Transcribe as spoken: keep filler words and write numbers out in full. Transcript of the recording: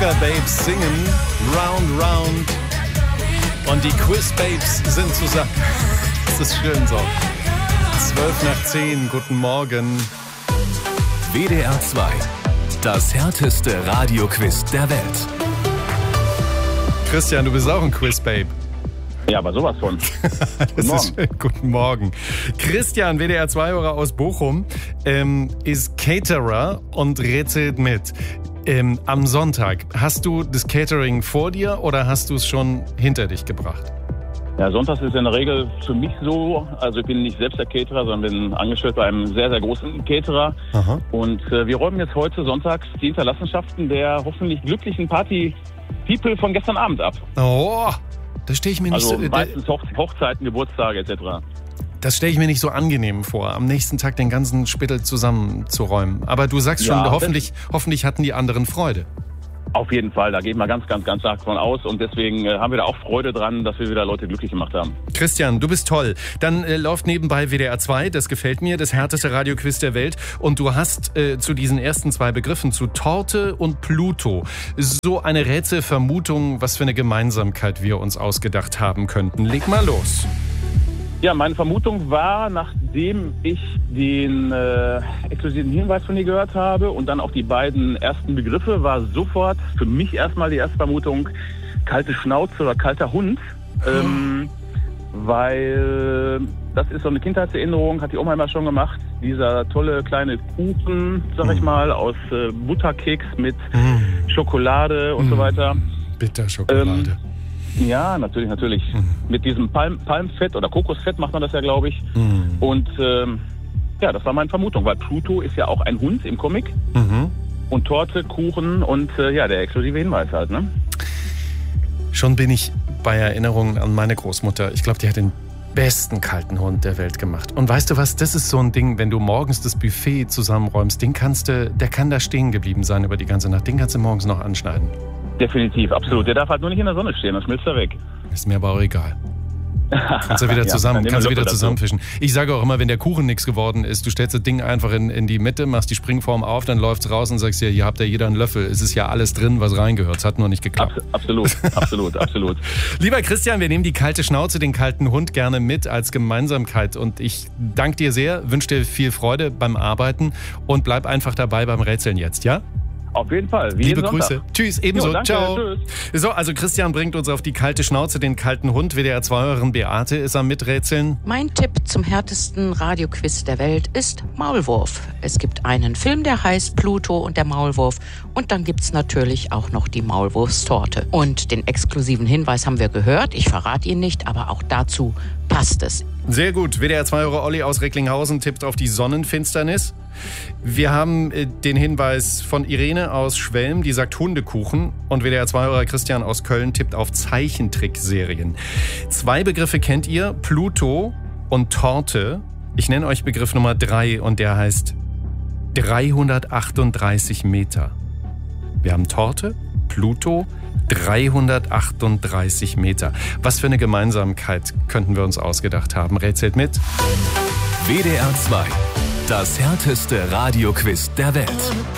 Sugar Babes singen Round Round und die Quiz Babes sind zusammen. Das ist schön so. zwölf nach zehn, guten Morgen. W D R zwei, das härteste Radioquiz der Welt. Christian, du bist auch ein Quiz Babe. Ja, aber sowas von. Das ist schön. Guten Morgen. Christian, W D R zwei-Hörer aus Bochum, ähm, ist Caterer und rätselt mit. Ähm, am Sonntag, hast du das Catering vor dir oder hast du es schon hinter dich gebracht? Ja, Sonntags ist in der Regel für mich so, also ich bin nicht selbst der Caterer, sondern bin angestellt bei einem sehr, sehr großen Caterer. Aha. Und äh, wir räumen jetzt heute sonntags die Hinterlassenschaften der hoffentlich glücklichen Party-People von gestern Abend ab. Oh, das stelle ich mir nicht also so... meistens Hoch- Hochzeiten, Geburtstage et cetera. Das stelle ich mir nicht so angenehm vor, am nächsten Tag den ganzen Spittel zusammenzuräumen. Aber du sagst schon, Ja, hoffentlich, hoffentlich hatten die anderen Freude. Auf jeden Fall, da gehen wir ganz, ganz, ganz stark von aus. Und deswegen äh, haben wir da auch Freude dran, dass wir wieder Leute glücklich gemacht haben. Christian, du bist toll. Dann äh, läuft nebenbei W D R zwei, das gefällt mir, das härteste Radioquiz der Welt. Und du hast äh, zu diesen ersten zwei Begriffen, zu Torte und Pluto, so eine Rätselvermutung, was für eine Gemeinsamkeit wir uns ausgedacht haben könnten. Leg mal los. Ja, meine Vermutung war, nachdem ich den äh, exklusiven Hinweis von dir gehört habe und dann auch die beiden ersten Begriffe, war sofort für mich erstmal die erste Vermutung kalte Schnauze oder kalter Hund. Ähm, weil das ist so eine Kindheitserinnerung, hat die Oma immer schon gemacht. Dieser tolle kleine Kuchen, sag ich mal, aus äh, Butterkeks mit mm. Schokolade und mm. so weiter. Bitterschokolade. Ähm, Ja, natürlich, natürlich. Mhm. Mit diesem Palm, Palmfett oder Kokosfett macht man das ja, glaube ich. Mhm. Und ähm, ja, das war meine Vermutung, weil Pluto ist ja auch ein Hund im Comic. Mhm. Und Torte, Kuchen und äh, ja, der exklusive Hinweis halt, ne? Schon bin ich bei Erinnerungen an meine Großmutter. Ich glaube, die hat den besten kalten Hund der Welt gemacht. Und weißt du was, das ist so ein Ding, wenn du morgens das Buffet zusammenräumst, den kannst du, der kann da stehen geblieben sein über die ganze Nacht. Den kannst du morgens noch anschneiden. Definitiv, absolut. Der darf halt nur nicht in der Sonne stehen, dann schmilzt er weg. Ist mir aber auch egal. Kannst du wieder zusammen, ja, kannst du wieder zusammenfischen. Ich sage auch immer, wenn der Kuchen nichts geworden ist, du stellst das Ding einfach in, in die Mitte, machst die Springform auf, dann läuft's raus und sagst dir, hier habt ihr jeder einen Löffel. Es ist ja alles drin, was reingehört. Es hat nur nicht geklappt. Abs- absolut, absolut, absolut. Lieber Christian, wir nehmen die kalte Schnauze, den kalten Hund gerne mit als Gemeinsamkeit. Und ich danke dir sehr, wünsche dir viel Freude beim Arbeiten und bleib einfach dabei beim Rätseln jetzt, ja? Auf jeden Fall. Wie Liebe Grüße. Tschüss, ebenso. Jo, danke, ciao. Tschüss. So, also Christian bringt uns auf die kalte Schnauze, den kalten Hund. W D R zwei-Hörerin Beate ist am Miträtseln. Mein Tipp zum härtesten Radioquiz der Welt ist Maulwurf. Es gibt einen Film, der heißt Pluto und der Maulwurf. Und dann gibt's natürlich auch noch die Maulwurfstorte. Und den exklusiven Hinweis haben wir gehört. Ich verrate ihn nicht, aber auch dazu passt es. Sehr gut. W D R zwei-Hörer Olli aus Recklinghausen tippt auf die Sonnenfinsternis. Wir haben äh, den Hinweis von Irene aus Schwelm, die sagt Hundekuchen. Und W D R zwei-Hörer Christian aus Köln tippt auf Zeichentrickserien. Zwei Begriffe kennt ihr, Pluto und Torte. Ich nenne euch Begriff Nummer drei und der heißt dreihundertachtunddreißig Meter. Wir haben Torte, Pluto, dreihundertachtunddreißig Meter. Was für eine Gemeinsamkeit könnten wir uns ausgedacht haben? Rätselt mit. W D R zwei, das härteste Radioquiz der Welt.